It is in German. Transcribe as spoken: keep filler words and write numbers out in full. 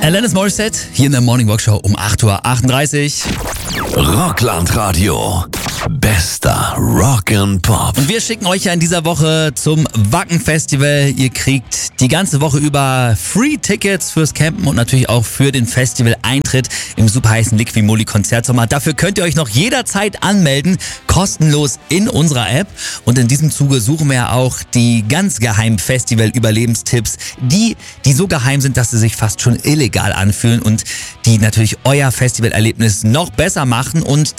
Alanis Morissette hier in der Morning Walk Show um acht Uhr achtunddreißig. Rockland-Radio. Bester Rock'n'Pop. Und wir schicken euch ja in dieser Woche zum Wacken Festival. Ihr kriegt die ganze Woche über Free-Tickets fürs Campen und natürlich auch für den Festival-Eintritt im super heißen Liqui-Moly Konzertsommer. Dafür könnt ihr euch noch jederzeit anmelden, kostenlos in unserer App. Und in diesem Zuge suchen wir ja auch die ganz geheimen Festival-Überlebenstipps. Die, die so geheim sind, dass sie sich fast schon illegal anfühlen und die natürlich euer Festivalerlebnis noch besser machen. Und